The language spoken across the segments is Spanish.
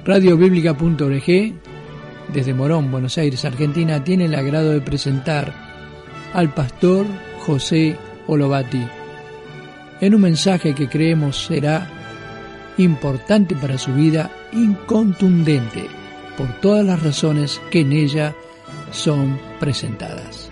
Radiobiblica.org, desde Morón, Buenos Aires, Argentina, tiene el agrado de presentar al pastor José Olovati en un mensaje que creemos será importante para su vida, incontundente por todas las razones que en ella son presentadas.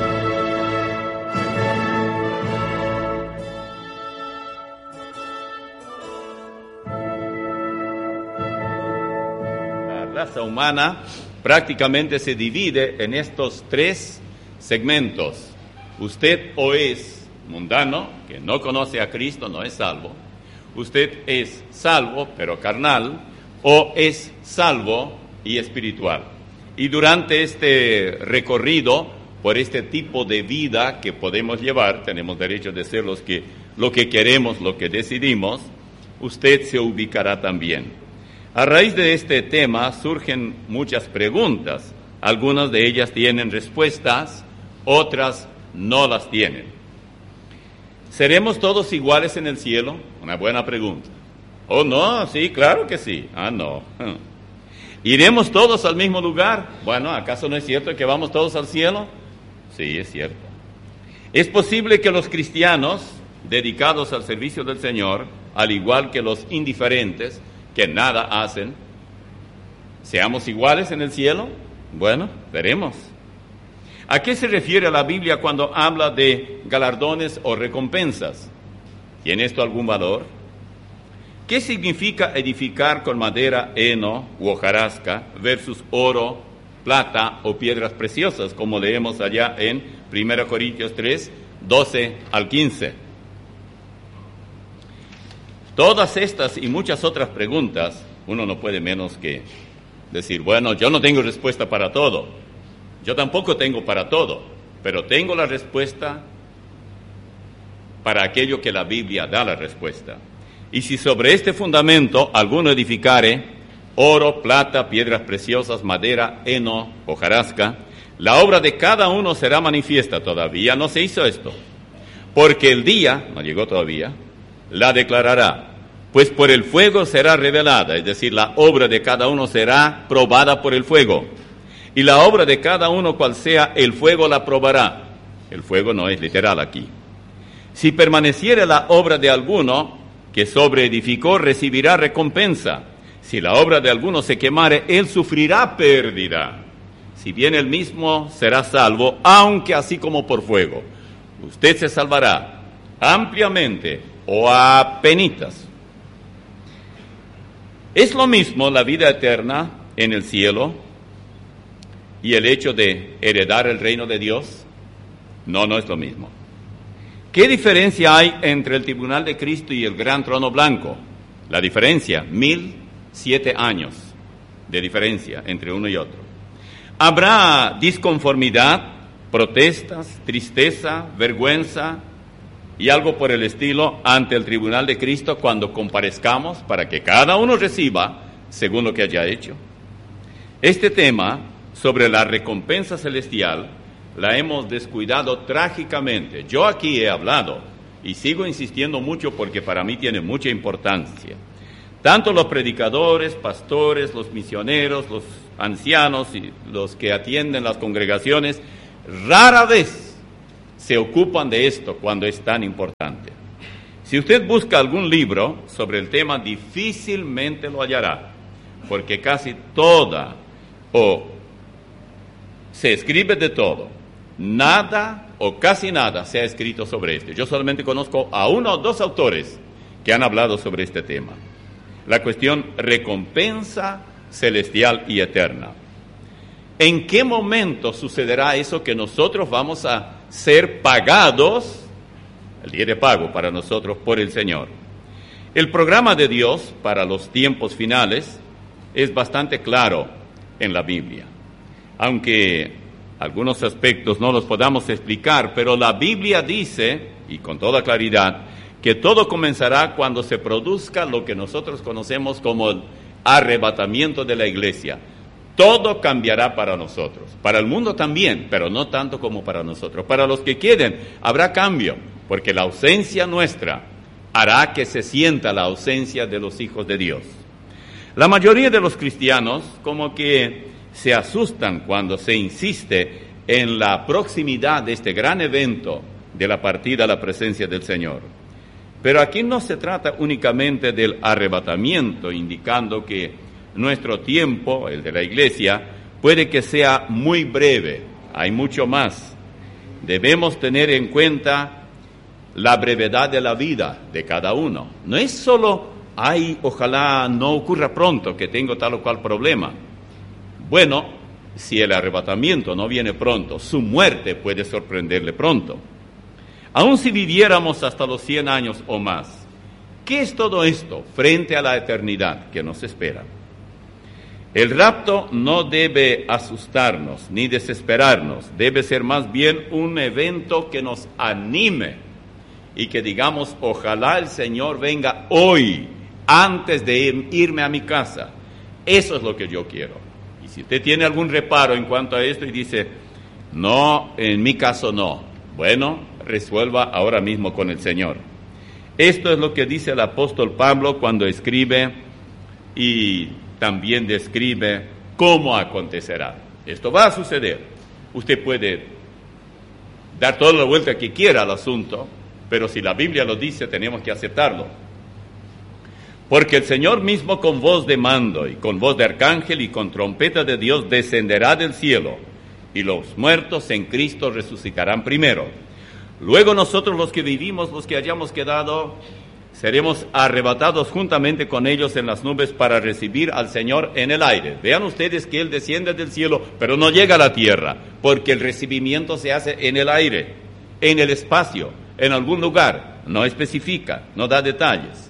La raza humana prácticamente se divide en estos tres segmentos. Usted o es mundano, que no conoce a Cristo, no es salvo. Usted es salvo, pero carnal, o es salvo y espiritual. Y durante este recorrido, por este tipo de vida que podemos llevar, tenemos derecho de ser lo que queremos, lo que decidimos, usted se ubicará también. A raíz de este tema surgen muchas preguntas. Algunas de ellas tienen respuestas, otras no las tienen. ¿Seremos todos iguales en el cielo? Una buena pregunta. ¿Oh, no? Sí, claro que sí. Ah, no. ¿Iremos todos al mismo lugar? Bueno, ¿acaso no es cierto que vamos todos al cielo? Sí, es cierto. ¿Es posible que los cristianos dedicados al servicio del Señor, al igual que los indiferentes, que nada hacen, seamos iguales en el cielo? Bueno, veremos. ¿A qué se refiere la Biblia cuando habla de galardones o recompensas? ¿Tiene esto algún valor? ¿Qué significa edificar con madera, heno u hojarasca versus oro, plata o piedras preciosas, como leemos allá en 1 Corintios 3, 12 al 15? Todas estas y muchas otras preguntas, uno no puede menos que decir, bueno, yo no tengo respuesta para todo. Yo tampoco tengo para todo, pero tengo la respuesta para aquello que la Biblia da la respuesta. Y si sobre este fundamento alguno edificare oro, plata, piedras preciosas, madera, heno, hojarasca, la obra de cada uno será manifiesta. Todavía no se hizo esto, porque el día, no llegó todavía, la declarará, pues por el fuego será revelada, es decir, la obra de cada uno será probada por el fuego. Y la obra de cada uno, cual sea, el fuego la probará. El fuego no es literal aquí. Si permaneciere la obra de alguno que sobreedificó, recibirá recompensa. Si la obra de alguno se quemare, él sufrirá pérdida. Si bien él mismo será salvo, aunque así como por fuego. Usted se salvará ampliamente o a penitas. ¿Es lo mismo la vida eterna en el cielo y el hecho de heredar el reino de Dios? No, no es lo mismo. ¿Qué diferencia hay entre el tribunal de Cristo y el gran trono blanco? La diferencia, 1007 años de diferencia entre uno y otro. ¿Habrá disconformidad, protestas, tristeza, vergüenza y algo por el estilo ante el tribunal de Cristo cuando comparezcamos para que cada uno reciba según lo que haya hecho? Este tema sobre la recompensa celestial la hemos descuidado trágicamente. Yo aquí he hablado y sigo insistiendo mucho porque para mí tiene mucha importancia. Tanto los predicadores, pastores, los misioneros, los ancianos y los que atienden las congregaciones rara vez se ocupan de esto cuando es tan importante. Si usted busca algún libro sobre el tema, difícilmente lo hallará, porque casi toda o se escribe de todo, nada o casi nada se ha escrito sobre esto. Yo solamente conozco a uno o dos autores que han hablado sobre este tema. La cuestión recompensa celestial y eterna. ¿En qué momento sucederá eso que nosotros vamos a ser pagados, el día de pago para nosotros por el Señor? El programa de Dios para los tiempos finales es bastante claro en la Biblia. Aunque algunos aspectos no los podamos explicar, pero la Biblia dice, y con toda claridad, que todo comenzará cuando se produzca lo que nosotros conocemos como el arrebatamiento de la iglesia. Todo cambiará para nosotros, para el mundo también, pero no tanto como para nosotros. Para los que queden habrá cambio, porque la ausencia nuestra hará que se sienta la ausencia de los hijos de Dios. La mayoría de los cristianos como que se asustan cuando se insiste en la proximidad de este gran evento de la partida a la presencia del Señor. Pero aquí no se trata únicamente del arrebatamiento, indicando que nuestro tiempo, el de la iglesia, puede que sea muy breve. Hay mucho más. Debemos tener en cuenta la brevedad de la vida de cada uno. No es solo, ojalá no ocurra pronto que tengo tal o cual problema. Bueno, si el arrebatamiento no viene pronto, su muerte puede sorprenderle pronto. Aun si viviéramos hasta los 100 años o más, ¿qué es todo esto frente a la eternidad que nos espera? El rapto no debe asustarnos ni desesperarnos, debe ser más bien un evento que nos anime y que digamos, ojalá el Señor venga hoy, antes de irme a mi casa. Eso es lo que yo quiero. Y si usted tiene algún reparo en cuanto a esto y dice, no, en mi caso no, bueno, resuelva ahora mismo con el Señor. Esto es lo que dice el apóstol Pablo cuando escribe y también describe cómo acontecerá. Esto va a suceder. Usted puede dar toda la vuelta que quiera al asunto, pero si la Biblia lo dice, tenemos que aceptarlo. Porque el Señor mismo con voz de mando y con voz de arcángel y con trompeta de Dios descenderá del cielo, y los muertos en Cristo resucitarán primero. Luego nosotros los que vivimos, los que hayamos quedado, seremos arrebatados juntamente con ellos en las nubes para recibir al Señor en el aire. Vean ustedes que Él desciende del cielo, pero no llega a la tierra, porque el recibimiento se hace en el aire, en el espacio, en algún lugar. No especifica, no da detalles.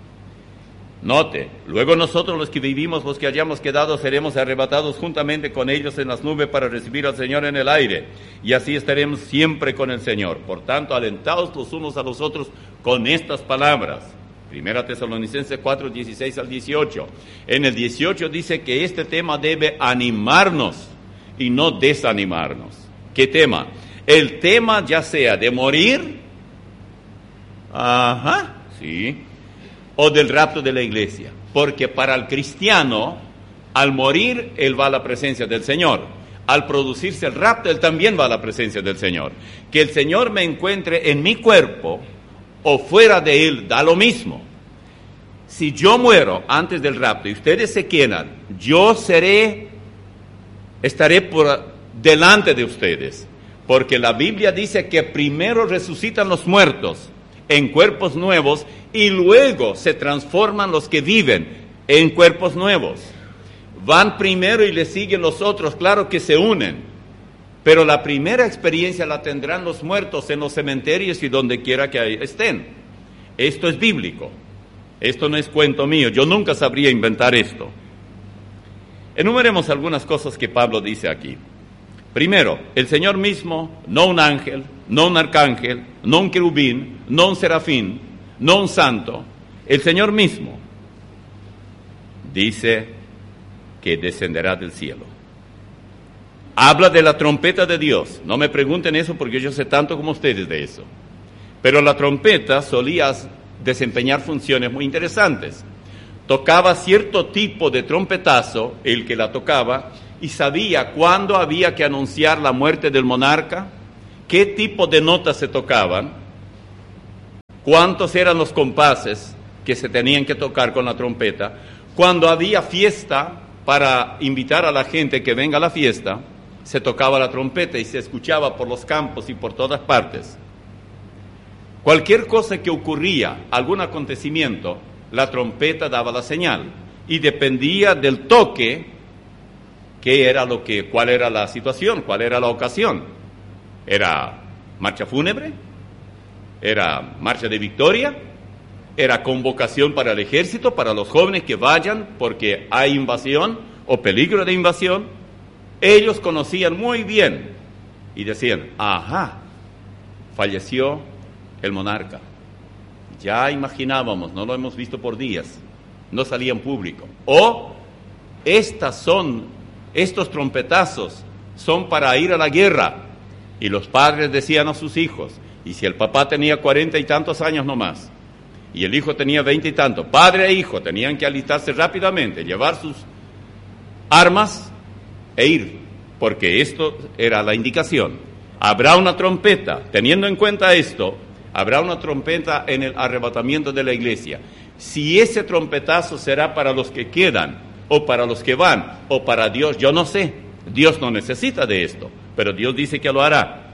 Note, luego nosotros los que vivimos, los que hayamos quedado, seremos arrebatados juntamente con ellos en las nubes para recibir al Señor en el aire, y así estaremos siempre con el Señor. Por tanto, alentaos los unos a los otros con estas palabras. 1 Tesalonicenses 4, 16 al 18. En el 18 dice que este tema debe animarnos y no desanimarnos. ¿Qué tema? El tema ya sea de morir, sí, o del rapto de la iglesia, porque para el cristiano, al morir, él va a la presencia del Señor. Al producirse el rapto, él también va a la presencia del Señor. Que el Señor me encuentre en mi cuerpo o fuera de él, da lo mismo. Si yo muero antes del rapto y ustedes se quedan, yo estaré por delante de ustedes, porque la Biblia dice que primero resucitan los muertos en cuerpos nuevos y luego se transforman los que viven en cuerpos nuevos. Van primero y le siguen los otros, claro que se unen, pero la primera experiencia la tendrán los muertos en los cementerios y donde quiera que estén. Esto es bíblico, esto no es cuento mío, yo nunca sabría inventar esto. Enumeremos algunas cosas que Pablo dice aquí. Primero, el Señor mismo, no un ángel, no un arcángel, no un querubín, no un serafín, no un santo, el Señor mismo dice que descenderá del cielo. Habla de la trompeta de Dios. No me pregunten eso porque yo sé tanto como ustedes de eso. Pero la trompeta solía desempeñar funciones muy interesantes. Tocaba cierto tipo de trompetazo, el que la tocaba, y sabía cuándo había que anunciar la muerte del monarca, qué tipo de notas se tocaban, cuántos eran los compases que se tenían que tocar con la trompeta. Cuando había fiesta, para invitar a la gente que venga a la fiesta, se tocaba la trompeta y se escuchaba por los campos y por todas partes. Cualquier cosa que ocurría, algún acontecimiento, la trompeta daba la señal y dependía del toque. ¿Cuál era la situación? ¿Cuál era la ocasión? ¿Era marcha fúnebre? ¿Era marcha de victoria? ¿Era convocación para el ejército, para los jóvenes que vayan porque hay invasión o peligro de invasión? Ellos conocían muy bien y decían, falleció el monarca. Ya imaginábamos, no lo hemos visto por días, no salía en público. O estos trompetazos son para ir a la guerra. Y los padres decían a sus hijos, y si el papá tenía 40 y tantos años nomás, y el hijo tenía 20 y tanto. Padre e hijo tenían que alistarse rápidamente, llevar sus armas e ir, porque esto era la indicación. Habrá una trompeta, teniendo en cuenta esto, habrá una trompeta en el arrebatamiento de la iglesia. Si ese trompetazo será para los que quedan, o para los que van, o para Dios, yo no sé. Dios no necesita de esto, pero Dios dice que lo hará.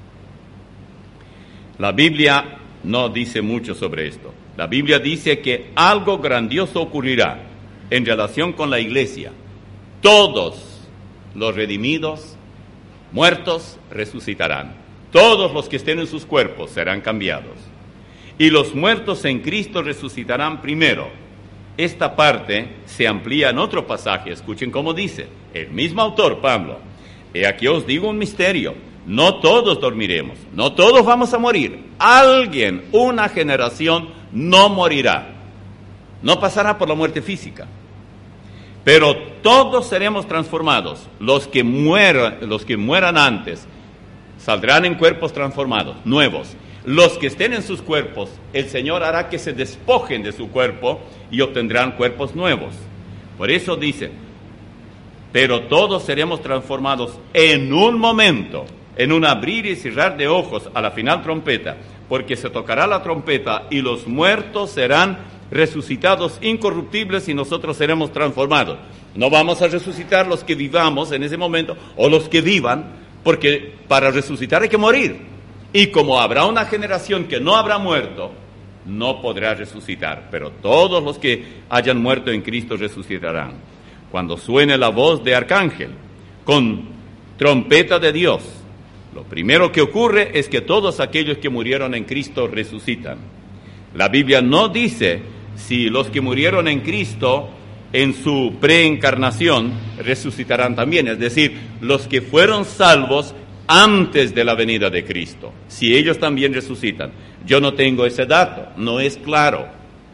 La Biblia no dice mucho sobre esto. La Biblia dice que algo grandioso ocurrirá en relación con la iglesia. Todos los redimidos, muertos, resucitarán. Todos los que estén en sus cuerpos serán cambiados. Y los muertos en Cristo resucitarán primero. Esta parte se amplía en otro pasaje. Escuchen cómo dice el mismo autor, Pablo. He aquí os digo un misterio. No todos dormiremos, no todos vamos a morir. Alguien, una generación, no morirá. No pasará por la muerte física. Pero todos seremos transformados. Los que mueran antes saldrán en cuerpos transformados, nuevos. Los que estén en sus cuerpos, el Señor hará que se despojen de su cuerpo y obtendrán cuerpos nuevos. Por eso dice, pero todos seremos transformados en un momento, en un abrir y cerrar de ojos a la final trompeta, porque se tocará la trompeta y los muertos serán resucitados incorruptibles y nosotros seremos transformados. No vamos a resucitar los que vivamos en ese momento o los que vivan, porque para resucitar hay que morir. Y como habrá una generación que no habrá muerto, no podrá resucitar, pero todos los que hayan muerto en Cristo resucitarán. Cuando suene la voz de arcángel, con trompeta de Dios, lo primero que ocurre es que todos aquellos que murieron en Cristo resucitan. La Biblia no dice si los que murieron en Cristo en su preencarnación resucitarán también, es decir, los que fueron salvos antes de la venida de Cristo, si ellos también resucitan. Yo no tengo ese dato, no es claro.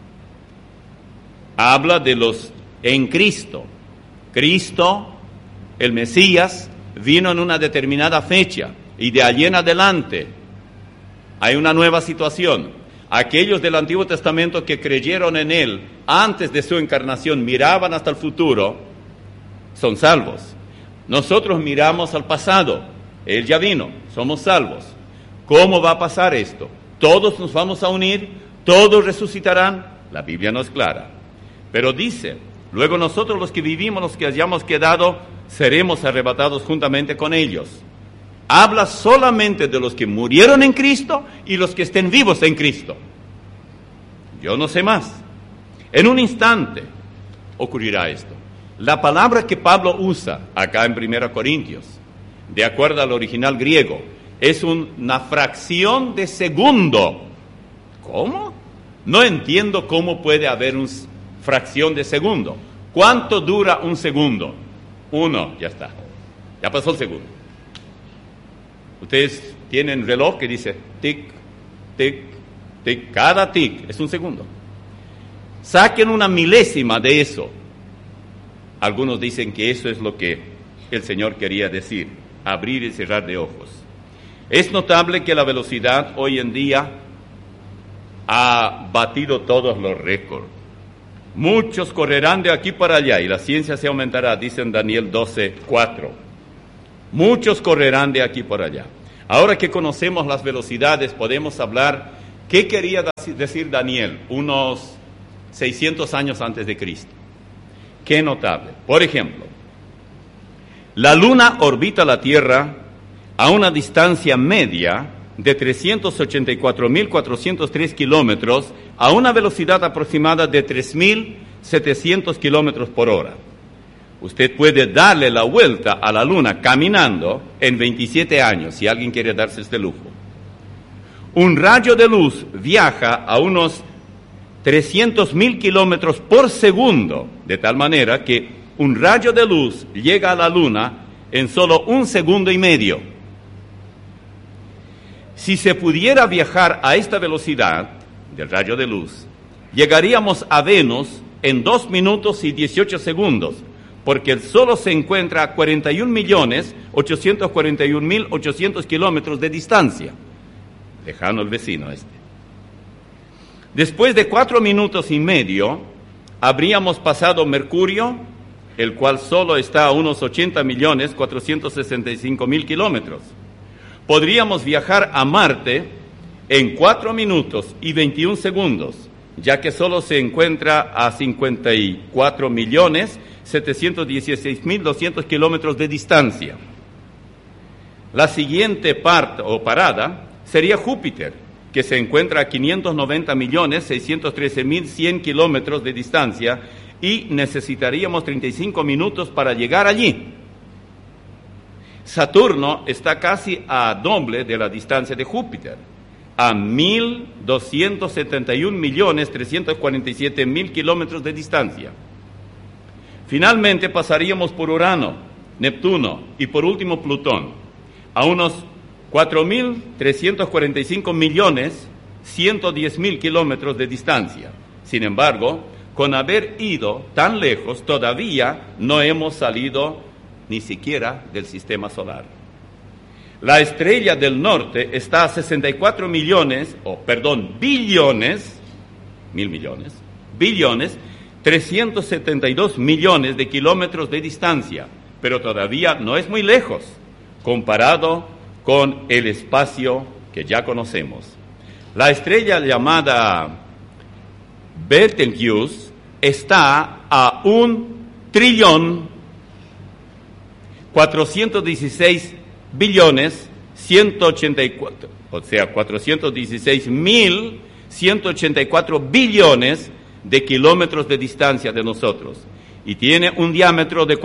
Habla de los en Cristo. Cristo, el Mesías, vino en una determinada fecha y de allí en adelante hay una nueva situación. Aquellos del Antiguo Testamento que creyeron en Él antes de su encarnación, miraban hasta el futuro, son salvos. Nosotros miramos al pasado, Él ya vino, somos salvos. ¿Cómo va a pasar esto? ¿Todos nos vamos a unir? ¿Todos resucitarán? La Biblia no es clara. Pero dice, luego nosotros los que vivimos, los que hayamos quedado, seremos arrebatados juntamente con ellos. Habla solamente de los que murieron en Cristo y los que estén vivos en Cristo. Yo no sé más. En un instante ocurrirá esto. La palabra que Pablo usa acá en 1 Corintios, de acuerdo al original griego, es una fracción de segundo. ¿Cómo? No entiendo cómo puede haber una fracción de segundo. ¿Cuánto dura un segundo? 1, ya está. Ya pasó el segundo. Ustedes tienen reloj que dice tic, tic, tic. Cada tic es un segundo. Saquen una milésima de eso. Algunos dicen que eso es lo que el Señor quería decir, abrir y cerrar de ojos. Es notable que la velocidad hoy en día ha batido todos los récords. Muchos correrán de aquí para allá y la ciencia se aumentará, dice en Daniel 12:4. Muchos correrán de aquí para allá. Ahora que conocemos las velocidades, podemos hablar qué quería decir Daniel unos 600 años antes de Cristo. Qué notable. Por ejemplo, la Luna orbita la Tierra a una distancia media de 384.403 kilómetros a una velocidad aproximada de 3.700 kilómetros por hora. Usted puede darle la vuelta a la Luna caminando en 27 años, si alguien quiere darse este lujo. Un rayo de luz viaja a unos 300.000 kilómetros por segundo, de tal manera que un rayo de luz llega a la Luna en solo 1 segundo y medio. Si se pudiera viajar a esta velocidad del rayo de luz, llegaríamos a Venus en 2 minutos y 18 segundos, porque el Sol se encuentra a 41.841.800 kilómetros de distancia. Lejano el vecino este. Después de 4 minutos y medio, habríamos pasado Mercurio, el cual solo está a unos 80.465.000 kilómetros. Podríamos viajar a Marte en 4 minutos y 21 segundos, ya que solo se encuentra a 54.716.200 kilómetros de distancia. La siguiente parada sería Júpiter, que se encuentra a 590.613.100 kilómetros de distancia y necesitaríamos 35 minutos para llegar allí. Saturno está casi a doble de la distancia de Júpiter, a 1.271.347.000 kilómetros de distancia. Finalmente pasaríamos por Urano, Neptuno y por último Plutón, a unos 4.345.110.000 kilómetros de distancia. Sin embargo, con haber ido tan lejos, todavía no hemos salido ni siquiera del sistema solar. La estrella del norte está a 64 billones, 372 millones de kilómetros de distancia, pero todavía no es muy lejos comparado con el espacio que ya conocemos. La estrella llamada Betelgeuse está a 416.184 billones de kilómetros de distancia de nosotros, y tiene un diámetro de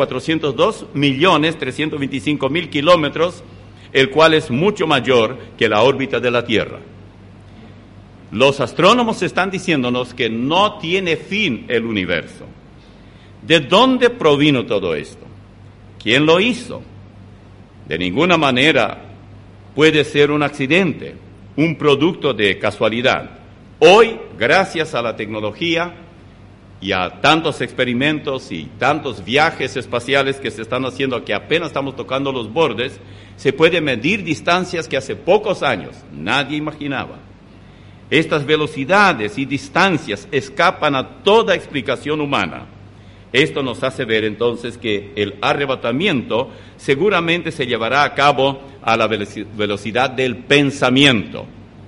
402.325.000 kilómetros, el cual es mucho mayor que la órbita de la Tierra. Los astrónomos están diciéndonos que no tiene fin el universo. ¿De dónde provino todo esto? ¿Quién lo hizo? De ninguna manera puede ser un accidente, un producto de casualidad. Hoy, gracias a la tecnología y a tantos experimentos y tantos viajes espaciales que se están haciendo, que apenas estamos tocando los bordes, se puede medir distancias que hace pocos años nadie imaginaba. Estas velocidades y distancias escapan a toda explicación humana. Esto nos hace ver entonces que el arrebatamiento seguramente se llevará a cabo a la velocidad del pensamiento.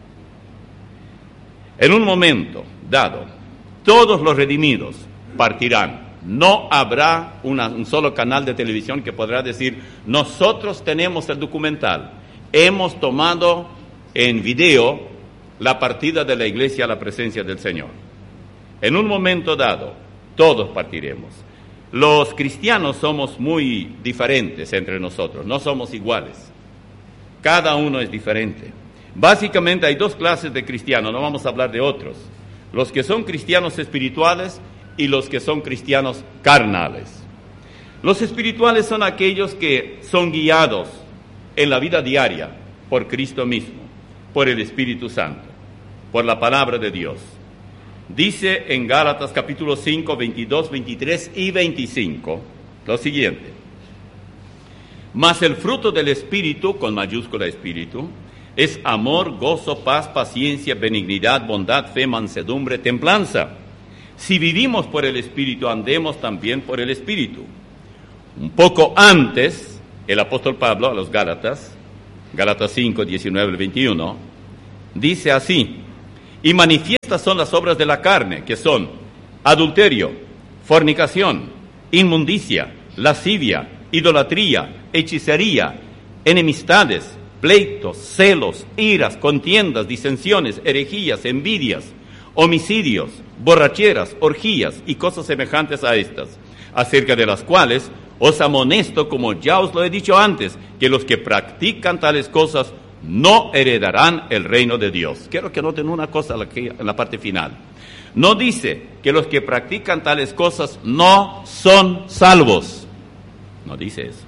En un momento dado, todos los redimidos partirán. No habrá un solo canal de televisión que podrá decir: nosotros tenemos el documental, hemos tomado en video la partida de la iglesia a la presencia del Señor. En un momento dado, todos partiremos. Los cristianos somos muy diferentes entre nosotros, no somos iguales. Cada uno es diferente. Básicamente hay 2 clases de cristianos, no vamos a hablar de otros. Los que son cristianos espirituales y los que son cristianos carnales. Los espirituales son aquellos que son guiados en la vida diaria por Cristo mismo, por el Espíritu Santo, por la palabra de Dios. Dice en Gálatas capítulo 5, 22, 23 y 25 lo siguiente: mas el fruto del Espíritu, con mayúscula Espíritu, es amor, gozo, paz, paciencia, benignidad, bondad, fe, mansedumbre, templanza. Si vivimos por el Espíritu, andemos también por el Espíritu. Un poco antes, el apóstol Pablo a los Gálatas 5, 19 al 21, dice así: y manifiestas son las obras de la carne, que son adulterio, fornicación, inmundicia, lascivia, idolatría, hechicería, enemistades, pleitos, celos, iras, contiendas, disensiones, herejías, envidias, homicidios, borracheras, orgías y cosas semejantes a estas, acerca de las cuales os amonesto, como ya os lo he dicho antes, que los que practican tales cosas no heredarán el reino de Dios. Quiero que noten una cosa en la parte final. No dice que los que practican tales cosas no son salvos. No dice eso.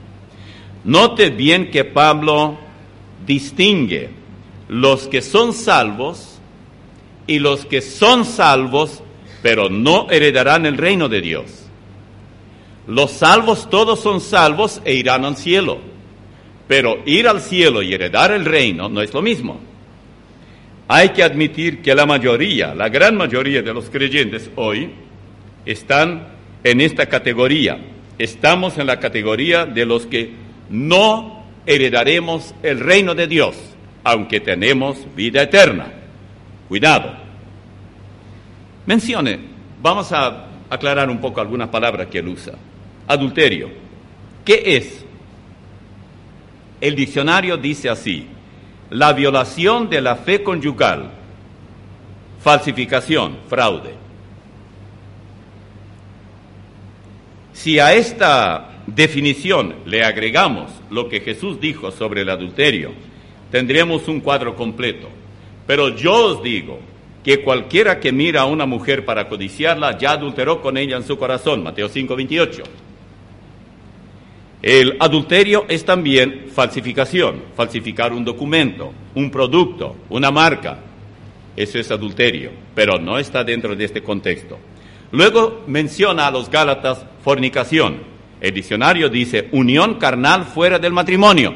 Note bien que Pablo distingue los que son salvos y los que son salvos, pero no heredarán el reino de Dios. Los salvos todos son salvos e irán al cielo. Pero ir al cielo y heredar el reino no es lo mismo. hay que admitir que la gran mayoría de los creyentes hoy están en esta categoría. Estamos en la categoría de los que no heredaremos el reino de Dios, aunque tenemos vida eterna. Cuidado. Vamos a aclarar un poco algunas palabras que él usa. Adulterio. ¿Qué es? El diccionario dice así: la violación de la fe conyugal, falsificación, fraude. Si a esta definición le agregamos lo que Jesús dijo sobre el adulterio, tendremos un cuadro completo. Pero yo os digo que cualquiera que mira a una mujer para codiciarla ya adulteró con ella en su corazón. Mateo 5:28. El adulterio es también falsificación, falsificar un documento, un producto, una marca. Eso es adulterio, pero no está dentro de este contexto. Luego menciona a los Gálatas fornicación. El diccionario dice unión carnal fuera del matrimonio.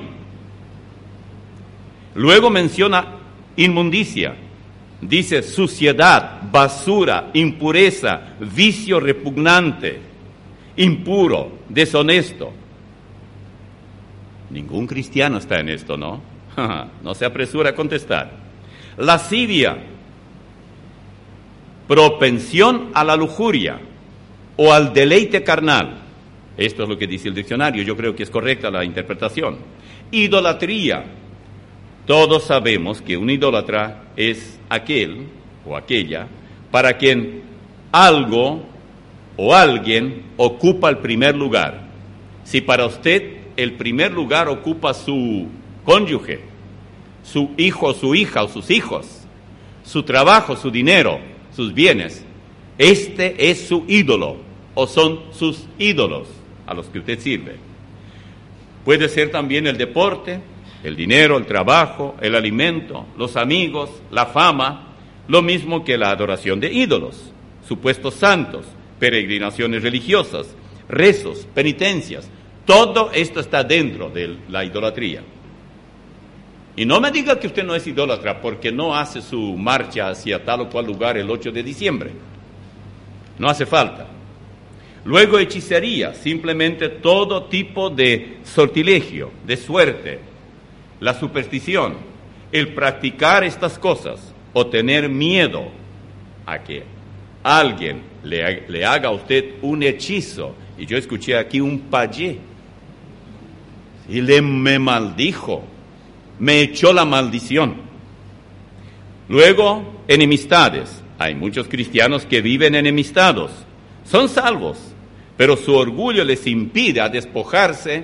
Luego menciona inmundicia. Dice suciedad, basura, impureza, vicio repugnante, impuro, deshonesto. Ningún cristiano está en esto, ¿no? No se apresura a contestar. Lascivia, propensión a la lujuria o al deleite carnal. Esto es lo que dice el diccionario, yo creo que es correcta la interpretación. Idolatría. Todos sabemos que un idólatra es aquel o aquella para quien algo o alguien ocupa el primer lugar. Si para usted el primer lugar ocupa su cónyuge, su hijo o su hija o sus hijos, su trabajo, su dinero, sus bienes, este es su ídolo o son sus ídolos a los que usted sirve. Puede ser también el deporte, el dinero, el trabajo, el alimento, los amigos, la fama, lo mismo que la adoración de ídolos, supuestos santos, peregrinaciones religiosas, rezos, penitencias. Todo esto está dentro de la idolatría. Y no me diga que usted no es idólatra porque no hace su marcha hacia tal o cual lugar el 8 de diciembre. No hace falta. Luego hechicería, simplemente todo tipo de sortilegio, de suerte, la superstición, el practicar estas cosas o tener miedo a que alguien le haga a usted un hechizo. Y yo escuché aquí un payé. Y me maldijo, me echó la maldición. Luego, enemistades. Hay muchos cristianos que viven enemistados. Son salvos, pero su orgullo les impide a despojarse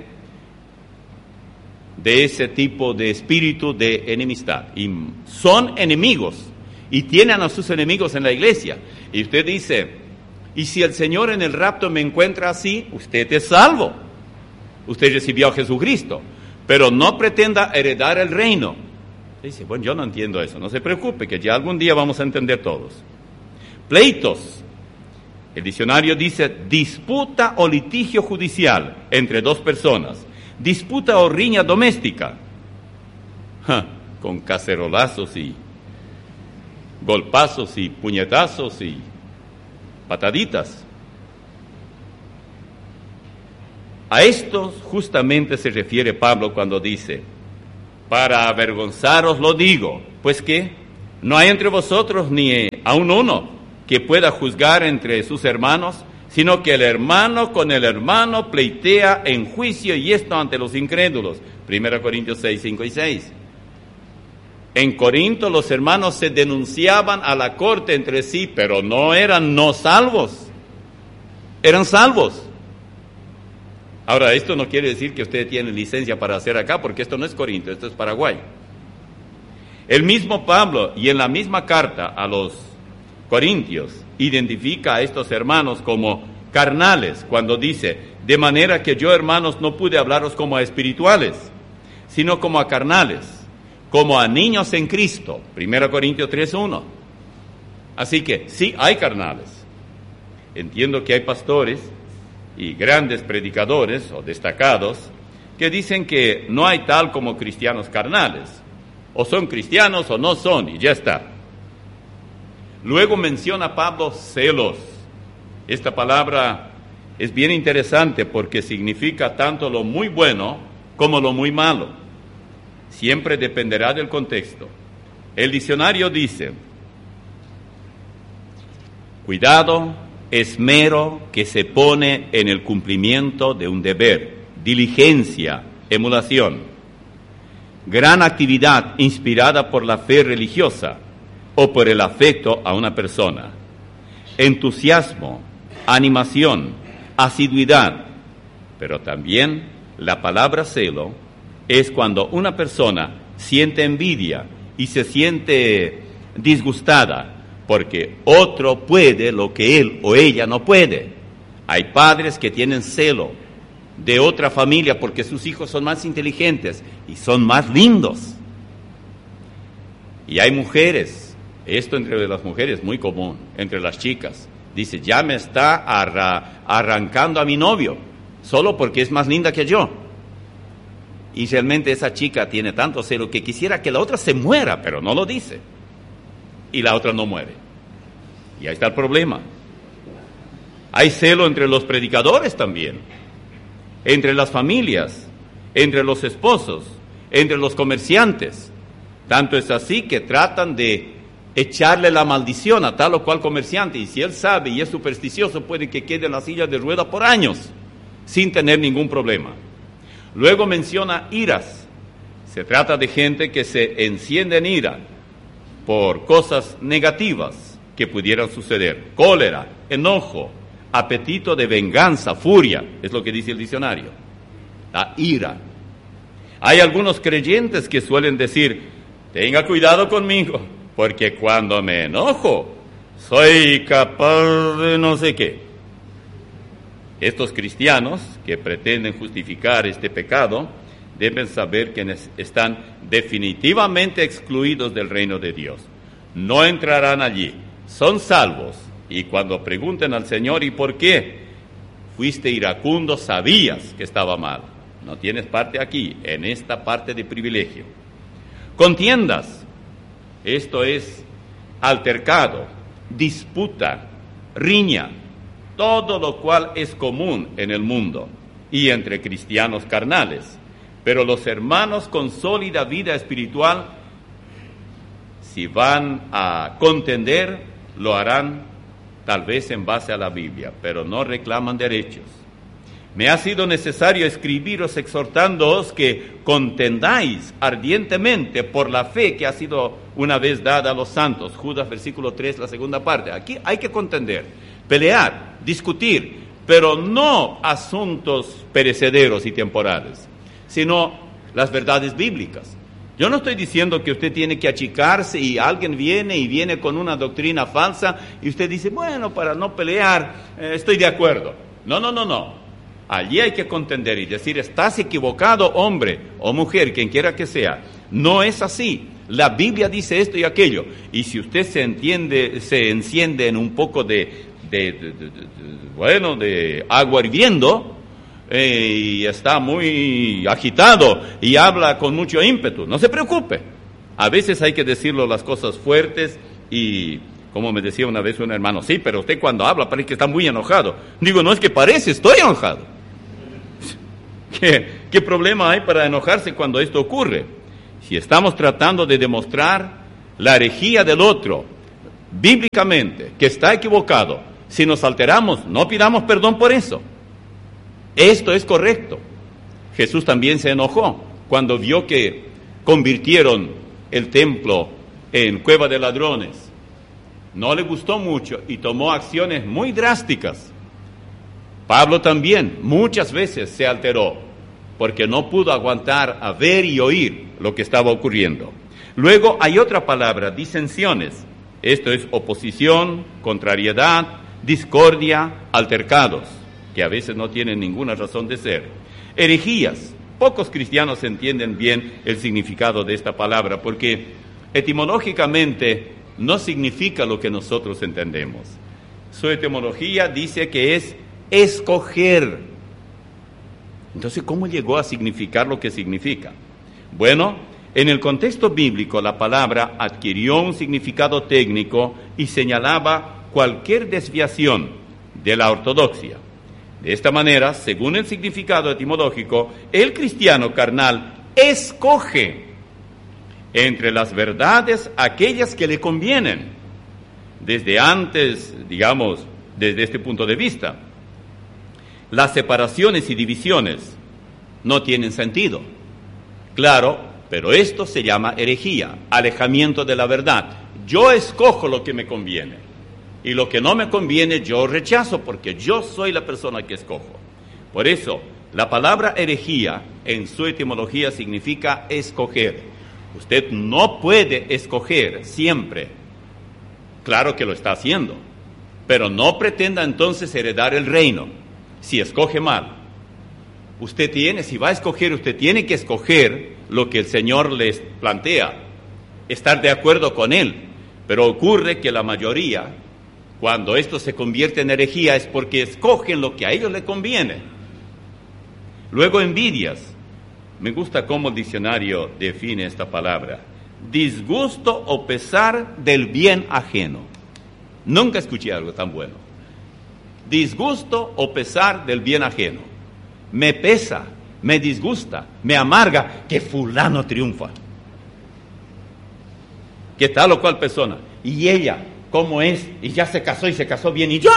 de ese tipo de espíritu de enemistad. Y son enemigos, y tienen a sus enemigos en la iglesia. Y usted dice, ¿y si el Señor en el rapto me encuentra así? Usted es salvo. Usted recibió a Jesucristo, pero no pretenda heredar el reino. Dice, bueno, yo no entiendo eso. No se preocupe, que ya algún día vamos a entender todos. Pleitos. El diccionario dice disputa o litigio judicial entre dos personas. Disputa o riña doméstica. Con cacerolazos y golpazos y puñetazos y pataditas. A esto justamente se refiere Pablo cuando dice, para avergonzaros lo digo, pues que no hay entre vosotros ni aun uno que pueda juzgar entre sus hermanos, sino que el hermano con el hermano pleitea en juicio, y esto ante los incrédulos. 1 Corintios 6, 5 y 6. En Corinto los hermanos se denunciaban a la corte entre sí, pero no eran no salvos, eran salvos. Ahora, esto no quiere decir que usted tiene licencia para hacer acá, porque esto no es Corinto, esto es Paraguay. El mismo Pablo, y en la misma carta a los Corintios, identifica a estos hermanos como carnales, cuando dice, de manera que yo, hermanos, no pude hablaros como a espirituales, sino como a carnales, como a niños en Cristo. 1 Corintios 3:1. Así que, sí, hay carnales. Entiendo que hay pastores y grandes predicadores o destacados que dicen que no hay tal como cristianos carnales. o son cristianos o no son, y ya está. Luego menciona Pablo celos. Esta palabra es bien interesante porque significa tanto lo muy bueno como lo muy malo. Siempre dependerá del contexto. El diccionario dice: cuidado, esmero que se pone en el cumplimiento de un deber, diligencia, emulación, gran actividad inspirada por la fe religiosa o por el afecto a una persona, entusiasmo, animación, asiduidad. Pero también la palabra celo es cuando una persona siente envidia y se siente disgustada porque otro puede lo que él o ella no puede. Hay padres que tienen celo de otra familia porque sus hijos son más inteligentes y son más lindos. Y hay mujeres, esto entre las mujeres es muy común, entre las chicas. Dice, ya me está arrancando a mi novio, solo porque es más linda que yo. Y realmente esa chica tiene tanto celo que quisiera que la otra se muera, pero no lo dice. Y la otra no muere. Y ahí está el problema. Hay celo entre los predicadores también, entre las familias, entre los esposos, entre los comerciantes. Tanto es así que tratan de echarle la maldición a tal o cual comerciante, y si él sabe y es supersticioso, puede que quede en la silla de rueda por años, sin tener ningún problema. Luego menciona iras. Se trata de gente que se enciende en ira por cosas negativas que pudieran suceder. Cólera, enojo, apetito de venganza, furia, es lo que dice el diccionario. La ira. Hay algunos creyentes que suelen decir, tenga cuidado conmigo, porque cuando me enojo, soy capaz de no sé qué. Estos cristianos que pretenden justificar este pecado deben saber que están definitivamente excluidos del reino de Dios. No entrarán allí, son salvos. Y cuando pregunten al Señor, ¿y por qué? Fuiste iracundo, sabías que estaba mal. No tienes parte aquí, en esta parte de privilegio. Contiendas, esto es altercado, disputa, riña, todo lo cual es común en el mundo y entre cristianos carnales. Pero los hermanos con sólida vida espiritual, si van a contender, lo harán tal vez en base a la Biblia, pero no reclaman derechos. Me ha sido necesario escribiros exhortándoos que contendáis ardientemente por la fe que ha sido una vez dada a los santos. Judas, versículo 3, la segunda parte. Aquí hay que contender, pelear, discutir, pero no asuntos perecederos y temporales, sino las verdades bíblicas. Yo no estoy diciendo que usted tiene que achicarse y alguien viene con una doctrina falsa y usted dice, bueno, para no pelear, estoy de acuerdo. No. Allí hay que contender y decir, estás equivocado, hombre o mujer, quien quiera que sea. No es así. La Biblia dice esto y aquello. Y si usted se enciende en un poco de agua hirviendo, y está muy agitado y habla con mucho ímpetu, no se preocupe. A veces hay que decirlo las cosas fuertes y, como me decía una vez un hermano, sí, pero usted cuando habla parece que está muy enojado. Digo, no es que parece, estoy enojado. ¿Qué problema hay para enojarse cuando esto ocurre? Si estamos tratando de demostrar la herejía del otro, bíblicamente, que está equivocado, si nos alteramos, no pidamos perdón por eso. Esto es correcto. Jesús también se enojó cuando vio que convirtieron el templo en cueva de ladrones. No le gustó mucho y tomó acciones muy drásticas. Pablo también muchas veces se alteró porque no pudo aguantar a ver y oír lo que estaba ocurriendo. Luego hay otra palabra, disensiones. Esto es oposición, contrariedad, discordia, altercados, que a veces no tienen ninguna razón de ser. Herejías. Pocos cristianos entienden bien el significado de esta palabra porque etimológicamente no significa lo que nosotros entendemos. Su etimología dice que es escoger. Entonces, ¿cómo llegó a significar lo que significa? Bueno, En el contexto bíblico, la palabra adquirió un significado técnico y señalaba cualquier desviación de la ortodoxia. De esta manera, según el significado etimológico, el cristiano carnal escoge entre las verdades aquellas que le convienen, desde antes, digamos, desde este punto de vista. Las separaciones y divisiones no tienen sentido. Claro, pero esto se llama herejía, alejamiento de la verdad. Yo escojo lo que me conviene y lo que no me conviene yo rechazo porque yo soy la persona que escojo. Por eso, la palabra herejía en su etimología significa escoger. Usted no puede escoger siempre. Claro que lo está haciendo, pero no pretenda entonces heredar el reino si escoge mal. Si va a escoger, usted tiene que escoger lo que el Señor les plantea, estar de acuerdo con Él. Pero ocurre que la mayoría, cuando esto se convierte en herejía, es porque escogen lo que a ellos les conviene. Luego, envidias. Me gusta cómo el diccionario define esta palabra. Disgusto o pesar del bien ajeno. Nunca escuché algo tan bueno. Disgusto o pesar del bien ajeno. Me pesa, me disgusta, me amarga que fulano triunfa, que tal o cual persona, y ella, ¿cómo es? Y ya se casó y se casó bien, ¿y yo?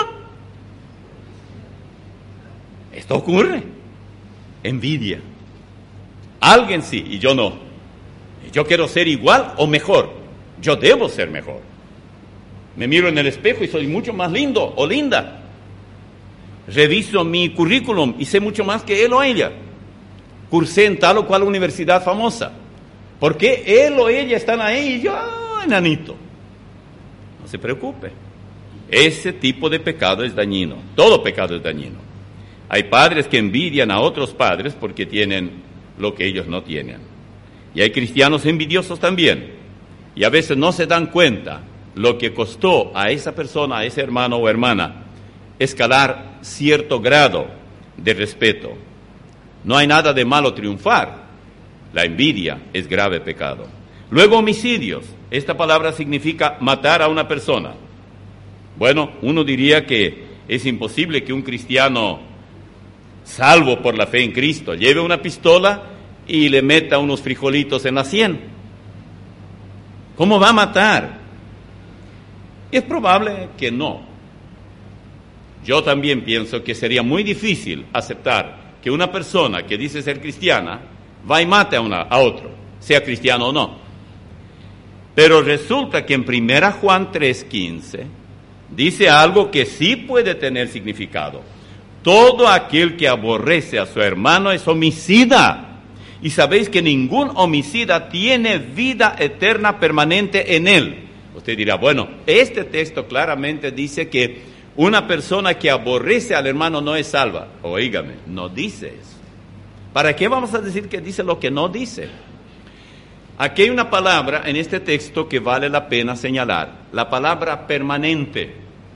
Esto ocurre. Envidia. Alguien sí, y yo no. Yo quiero ser igual o mejor. Yo debo ser mejor. Me miro en el espejo y soy mucho más lindo o linda. Reviso mi currículum y sé mucho más que él o ella. Cursé en tal o cual universidad famosa. ¿Por qué él o ella están ahí y yo, enanito? No se preocupe. Ese tipo de pecado es dañino. Todo pecado es dañino. Hay padres que envidian a otros padres porque tienen lo que ellos no tienen. Y hay cristianos envidiosos también. Y a veces no se dan cuenta lo que costó a esa persona, a ese hermano o hermana, escalar cierto grado de respeto. No hay nada de malo triunfar. La envidia es grave pecado. Luego, homicidios. Esta palabra significa matar a una persona. Bueno, uno diría que es imposible que un cristiano, salvo por la fe en Cristo, lleve una pistola y le meta unos frijolitos en la sien. ¿Cómo va a matar? Es probable que no. Yo también pienso que sería muy difícil aceptar que una persona que dice ser cristiana va y mate a otro, sea cristiano o no. Pero resulta que en 1 Juan 3:15 dice algo que sí puede tener significado. Todo aquel que aborrece a su hermano es homicida. Y sabéis que ningún homicida tiene vida eterna permanente en él. Usted dirá, bueno, este texto claramente dice que una persona que aborrece al hermano no es salva. Oígame, no dice eso. ¿Para qué vamos a decir que dice lo que no dice? Aquí hay una palabra en este texto que vale la pena señalar. La palabra permanente.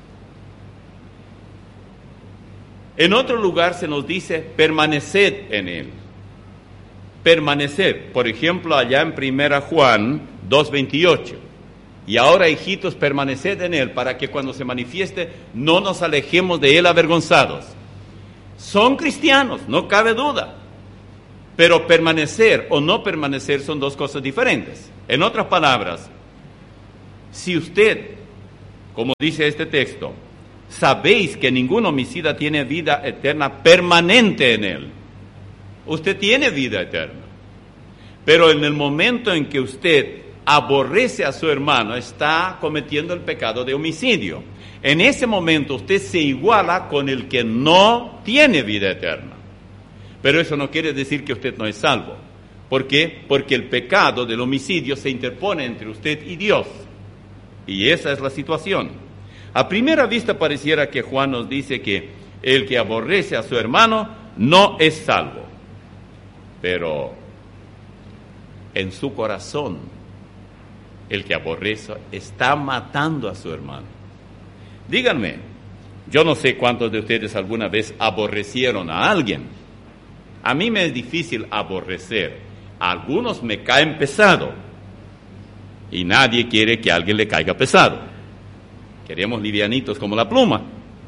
En otro lugar se nos dice permaneced en él. Permanecer, por ejemplo, allá en 1 Juan 2:28. Y ahora, hijitos, permaneced en él, para que cuando se manifieste no nos alejemos de él avergonzados. Son cristianos, no cabe duda. Pero permanecer o no permanecer son dos cosas diferentes. En otras palabras, si usted, como dice este texto, sabéis que ningún homicida tiene vida eterna permanente en él, usted tiene vida eterna. Pero en el momento en que usted aborrece a su hermano, está cometiendo el pecado de homicidio. En ese momento usted se iguala con el que no tiene vida eterna. Pero eso no quiere decir que usted no es salvo. ¿Por qué? Porque el pecado del homicidio se interpone entre usted y Dios. Y esa es la situación. A primera vista pareciera que Juan nos dice que el que aborrece a su hermano no es salvo. Pero en su corazón, el que aborrece está matando a su hermano. Díganme, yo no sé cuántos de ustedes alguna vez aborrecieron a alguien. A mí me es difícil aborrecer. a algunos me caen pesado. Y nadie quiere que a alguien le caiga pesado. Queremos livianitos como la pluma.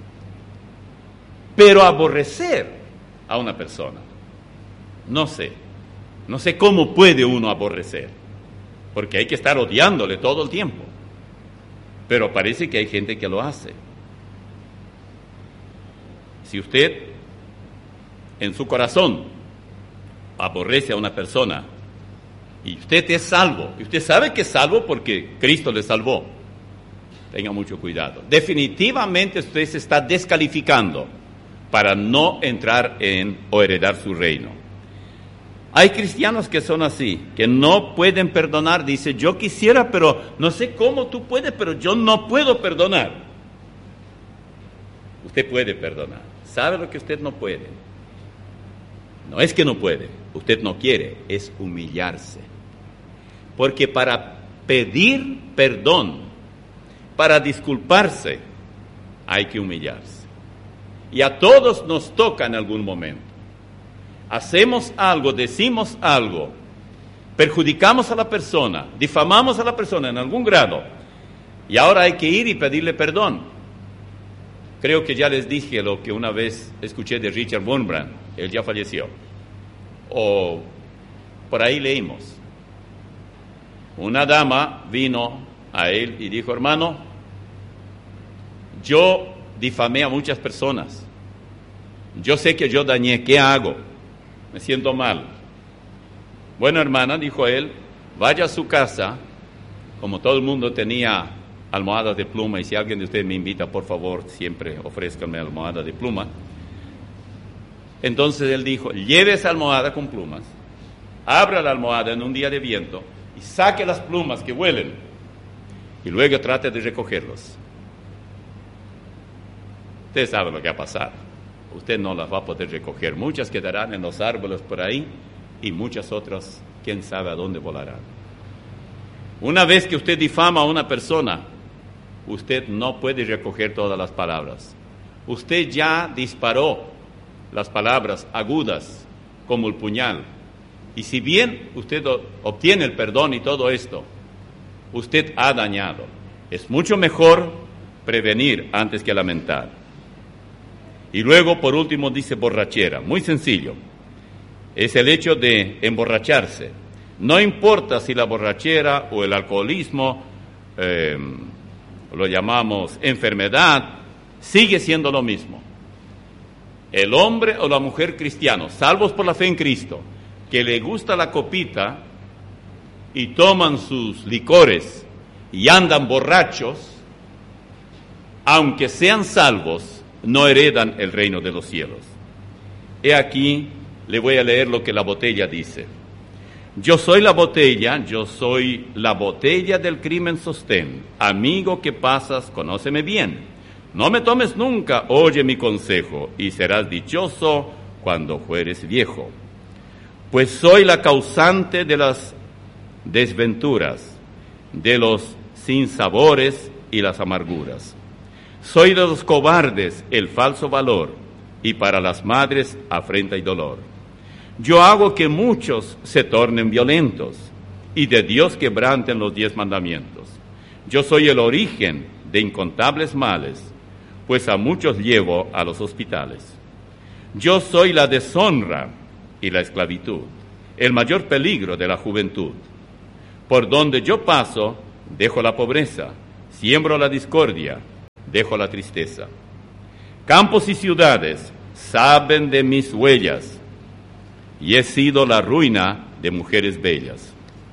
Pero aborrecer a una persona, no sé cómo puede uno aborrecer, porque hay que estar odiándole todo el tiempo. Pero parece que hay gente que lo hace. Si usted en su corazón aborrece a una persona y usted es salvo, y usted sabe que es salvo porque Cristo le salvó, tenga mucho cuidado. Definitivamente usted se está descalificando para no entrar en o heredar su reino. Hay cristianos que son así, que no pueden perdonar. Dice, yo quisiera, pero no sé cómo tú puedes, pero yo no puedo perdonar. Usted puede perdonar. ¿Sabe lo que usted no puede? No es que no puede, usted no quiere, es humillarse. Porque para pedir perdón, para disculparse, hay que humillarse. Y a todos nos toca en algún momento. Hacemos algo, decimos algo, perjudicamos a la persona, difamamos a la persona en algún grado, y ahora hay que ir y pedirle perdón. Creo que ya les dije lo que una vez escuché de Richard Wurmbrand, él ya falleció, o por ahí leímos. Una dama vino a él y dijo, hermano, yo difamé a muchas personas, yo sé que yo dañé, ¿qué hago? Me siento mal. Bueno, hermana, dijo él, vaya a su casa, como todo el mundo tenía almohadas de pluma, y si alguien de ustedes me invita, por favor, siempre ofrézcanme almohada de pluma. Entonces él dijo, lleve esa almohada con plumas, abra la almohada en un día de viento y saque las plumas que huelen, y luego trate de recogerlos. Usted sabe lo que va a pasar. Usted no las va a poder recoger. Muchas quedarán en los árboles por ahí y muchas otras, quién sabe a dónde volarán. Una vez que usted difama a una persona, usted no puede recoger todas las palabras. Usted ya disparó las palabras agudas como el puñal. Y si bien usted obtiene el perdón y todo esto, usted ha dañado. Es mucho mejor prevenir antes que lamentar. Y luego, por último, dice borrachera. Muy sencillo. Es el hecho de emborracharse. No importa si la borrachera o el alcoholismo, lo llamamos enfermedad, sigue siendo lo mismo. El hombre o la mujer cristiano, salvos por la fe en Cristo, que le gusta la copita y toman sus licores y andan borrachos, aunque sean salvos, no heredan el reino de los cielos. He aquí, le voy a leer lo que la botella dice. Yo soy la botella del crimen sostén. Amigo que pasas, conóceme bien. No me tomes nunca, oye mi consejo, y serás dichoso cuando fueres viejo. Pues soy la causante de las desventuras, de los sinsabores y las amarguras. Soy de los cobardes el falso valor, y para las madres afrenta y dolor. Yo hago que muchos se tornen violentos, y de Dios quebranten los 10 mandamientos. Yo soy el origen de incontables males, pues a muchos llevo a los hospitales. Yo soy la deshonra y la esclavitud, el mayor peligro de la juventud. Por donde yo paso, dejo la pobreza, siembro la discordia, dejo la tristeza. Campos y ciudades saben de mis huellas, y he sido la ruina de mujeres bellas.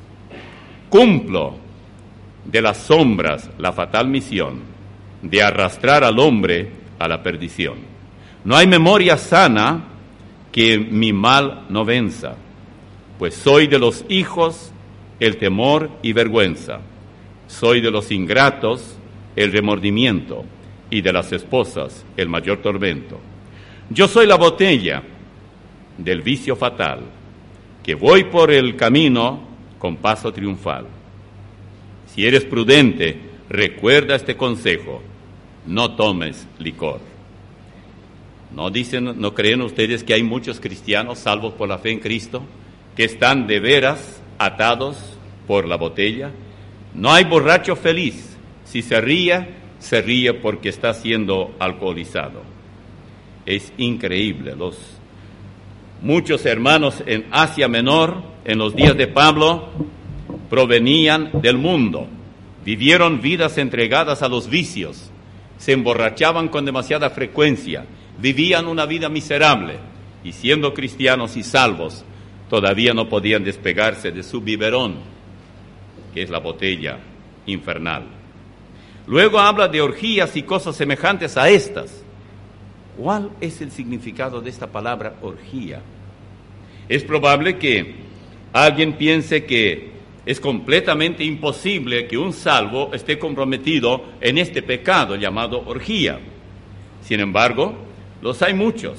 Cumplo de las sombras la fatal misión de arrastrar al hombre a la perdición. No hay memoria sana que mi mal no venza, pues soy de los hijos el temor y vergüenza. Soy de los ingratos el remordimiento, y de las esposas el mayor tormento. Yo soy la botella del vicio fatal, que voy por el camino con paso triunfal. Si eres prudente, recuerda este consejo: no tomes licor. ¿No creen ustedes que hay muchos cristianos salvos por la fe en Cristo que están de veras atados por la botella. No hay borracho feliz. Si se ríe porque está siendo alcoholizado. Es increíble. Muchos hermanos en Asia Menor, en los días de Pablo, provenían del mundo. Vivieron vidas entregadas a los vicios. Se emborrachaban con demasiada frecuencia. Vivían una vida miserable. Y siendo cristianos y salvos, todavía no podían despegarse de su biberón, que es la botella infernal. Luego habla de orgías y cosas semejantes a estas. ¿Cuál es el significado de esta palabra orgía? Es probable que alguien piense que es completamente imposible que un salvo esté comprometido en este pecado llamado orgía. Sin embargo, los hay muchos,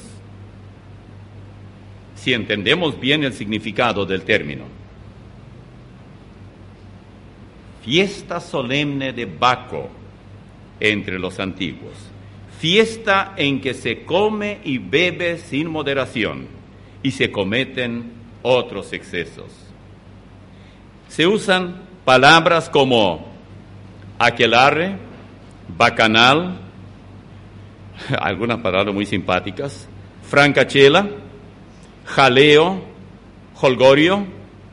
si entendemos bien el significado del término. Fiesta solemne de Baco entre los antiguos. Fiesta en que se come y bebe sin moderación y se cometen otros excesos. Se usan palabras como aquelarre, bacanal, algunas palabras muy simpáticas, francachela, jaleo, holgorio.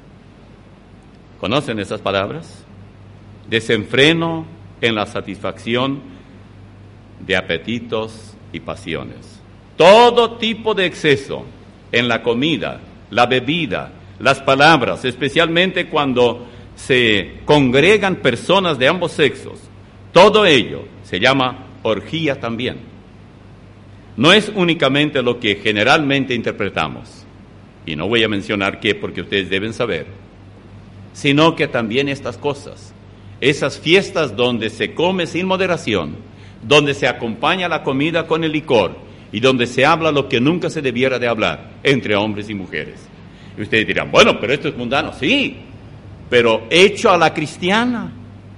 ¿Conocen esas palabras? Desenfreno en la satisfacción de apetitos y pasiones. Todo tipo de exceso en la comida, la bebida, las palabras, especialmente cuando se congregan personas de ambos sexos. Todo ello se llama orgía también. No es únicamente lo que generalmente interpretamos, y no voy a mencionar qué porque ustedes deben saber, sino que también estas cosas, esas fiestas donde se come sin moderación, donde se acompaña la comida con el licor y donde se habla lo que nunca se debiera de hablar entre hombres y mujeres. Y ustedes dirán, bueno, pero esto es mundano. Sí, pero hecho a la cristiana,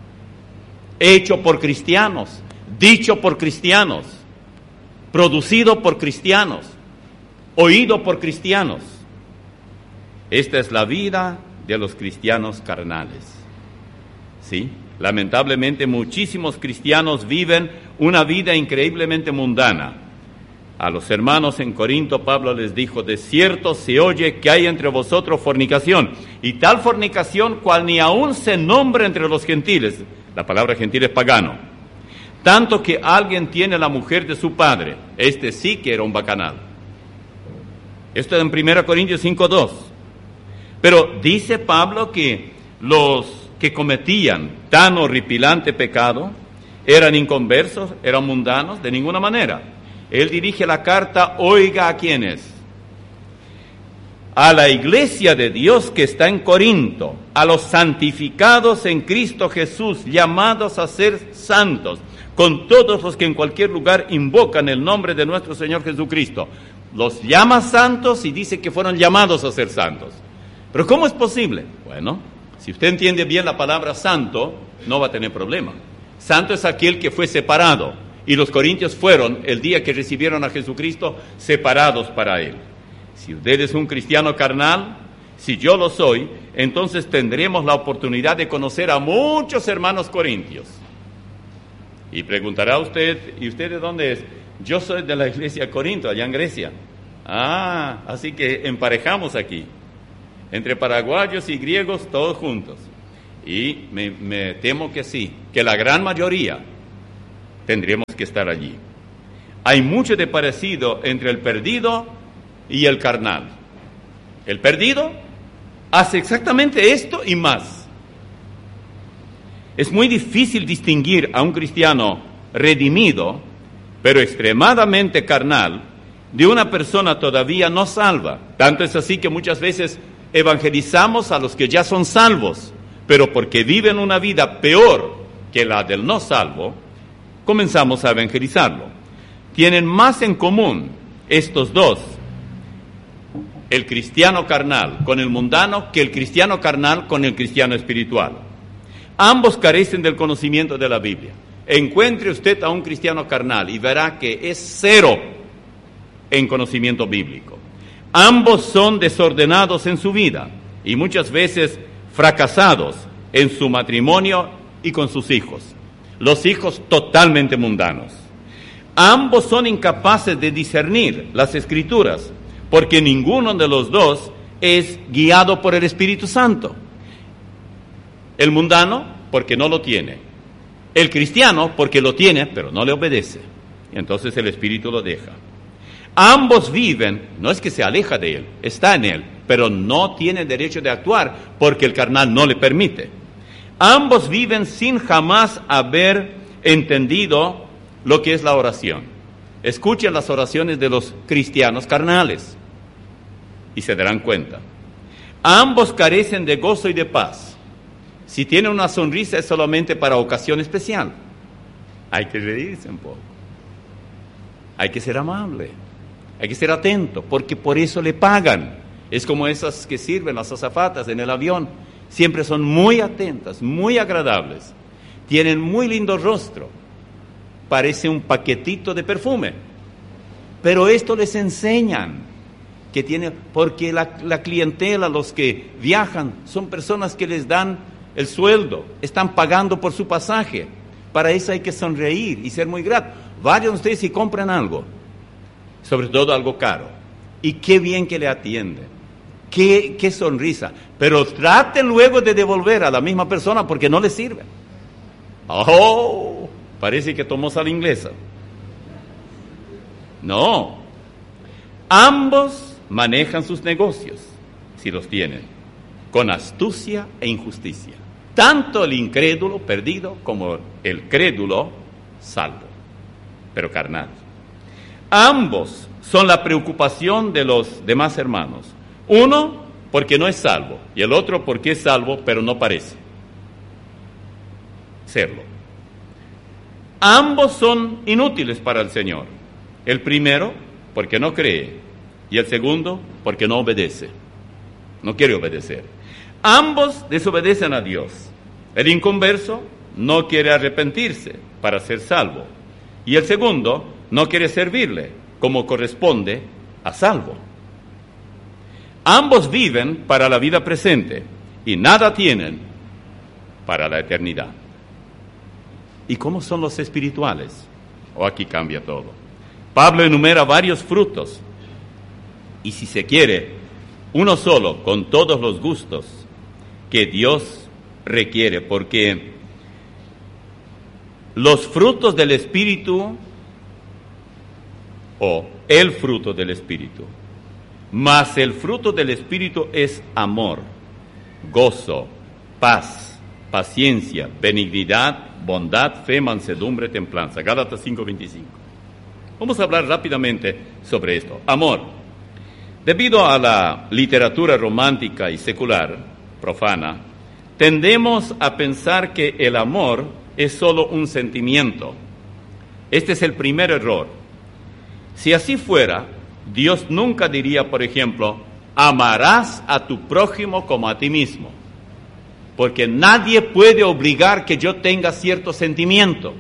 hecho por cristianos, dicho por cristianos, producido por cristianos, oído por cristianos. Esta es la vida de los cristianos carnales. ¿Sí? Lamentablemente muchísimos cristianos viven una vida increíblemente mundana. A los hermanos en Corinto Pablo les dijo, de cierto se oye que hay entre vosotros fornicación, y tal fornicación cual ni aún se nombra entre los gentiles. La palabra gentil es pagano. Tanto que alguien tiene la mujer de su padre. Este sí que era un bacanal. Esto es en 1 Corintios 5:2. Pero dice Pablo que los que cometían tan horripilante pecado eran inconversos, eran mundanos, de ninguna manera. Él dirige la carta, oiga a quiénes. A la iglesia de Dios que está en Corinto, a los santificados en Cristo Jesús, llamados a ser santos, con todos los que en cualquier lugar invocan el nombre de nuestro Señor Jesucristo. Los llama santos y dice que fueron llamados a ser santos. ¿Pero cómo es posible? Bueno, si usted entiende bien la palabra santo, no va a tener problema. Santo es aquel que fue separado, y los corintios fueron, el día que recibieron a Jesucristo, separados para Él. Si usted es un cristiano carnal, si yo lo soy, entonces tendremos la oportunidad de conocer a muchos hermanos corintios. Y preguntará usted, ¿y usted de dónde es? Yo soy de la iglesia de Corinto, allá en Grecia. Ah, así que emparejamos aquí. Entre paraguayos y griegos, todos juntos. Y me temo que sí, que la gran mayoría tendríamos que estar allí. Hay mucho de parecido entre el perdido y el carnal. El perdido hace exactamente esto y más. Es muy difícil distinguir a un cristiano redimido, pero extremadamente carnal, de una persona todavía no salva. Tanto es así que muchas veces evangelizamos a los que ya son salvos, pero porque viven una vida peor que la del no salvo, comenzamos a evangelizarlo. Tienen más en común estos dos, el cristiano carnal con el mundano, que el cristiano carnal con el cristiano espiritual. Ambos carecen del conocimiento de la Biblia. Encuentre usted a un cristiano carnal y verá que es cero en conocimiento bíblico. Ambos son desordenados en su vida. y muchas veces fracasados en su matrimonio y con sus hijos. Los hijos totalmente mundanos. Ambos son incapaces de discernir las Escrituras, porque ninguno de los dos es guiado por el Espíritu Santo. El mundano, porque no lo tiene. El cristiano, porque lo tiene, pero no le obedece. Y entonces el Espíritu lo deja. Ambos viven, no es que se aleja de él, está en él, pero no tiene derecho de actuar porque el carnal no le permite. Ambos viven sin jamás haber entendido lo que es la oración. Escuchen las oraciones de los cristianos carnales y se darán cuenta. Ambos carecen de gozo y de paz. Si tiene una sonrisa es solamente para ocasión especial. Hay que reírse un poco. Hay que ser amable. Hay que ser atento, porque por eso le pagan. Es como esas que sirven las azafatas en el avión. Siempre son muy atentas, muy agradables. Tienen muy lindo rostro. Parece un paquetito de perfume. Pero esto les enseñan que tiene, porque la clientela, los que viajan, son personas que les dan el sueldo, están pagando por su pasaje. Para eso hay que sonreír y ser muy grato. Vayan ustedes y compran algo, sobre todo algo caro, y qué bien que le atienden, qué sonrisa, pero traten luego de devolver a la misma persona porque no le sirve. Oh, parece que tomó sal inglesa. No, ambos manejan sus negocios, si los tienen, con astucia e injusticia. Tanto el incrédulo perdido como el crédulo salvo, pero carnal. Ambos son la preocupación de los demás hermanos. Uno porque no es salvo y el otro porque es salvo pero no parece serlo. Ambos son inútiles para el Señor. El primero porque no cree y el segundo porque no obedece. No quiere obedecer. Ambos desobedecen a Dios. El inconverso no quiere arrepentirse para ser salvo y el segundo no quiere servirle como corresponde a salvo. Ambos viven para la vida presente y nada tienen para la eternidad. ¿Y cómo son los espirituales? Aquí cambia todo. Pablo enumera varios frutos y si se quiere, uno solo con todos los gustos que Dios requiere, porque los frutos del Espíritu o el fruto del Espíritu, mas el fruto del Espíritu es amor, gozo, paz, paciencia, benignidad, bondad, fe, mansedumbre, templanza. Gálatas 5:25. Vamos a hablar rápidamente sobre esto. Amor. Debido a la literatura romántica y secular, profana, tendemos a pensar que el amor es solo un sentimiento. Este es el primer error. Si así fuera, Dios nunca diría, por ejemplo, amarás a tu prójimo como a ti mismo, porque nadie puede obligar que yo tenga cierto sentimiento.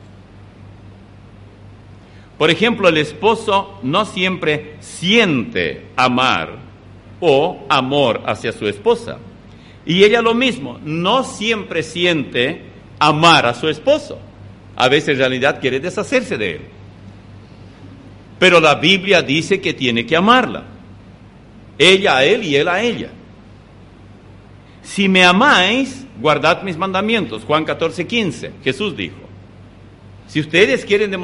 Por ejemplo, el esposo no siempre siente amar o amor hacia su esposa, y ella lo mismo, no siempre siente amar a su esposo. A veces en realidad quiere deshacerse de él. Pero la Biblia dice que tiene que amarla. Ella a él y él a ella. Si me amáis, guardad mis mandamientos. Juan 14:15. Jesús dijo. Si ustedes quieren demostrar